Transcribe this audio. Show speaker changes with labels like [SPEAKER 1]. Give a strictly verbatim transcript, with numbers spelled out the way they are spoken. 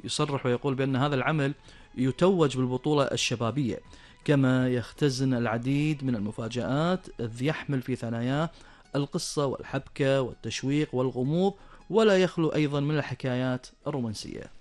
[SPEAKER 1] يصرح ويقول بأن هذا العمل يتوج بالبطولة الشبابية، كما يختزن العديد من المفاجآت إذ يحمل في ثناياه القصة والحبكة والتشويق والغموض، ولا يخلو أيضا من الحكايات الرومانسية.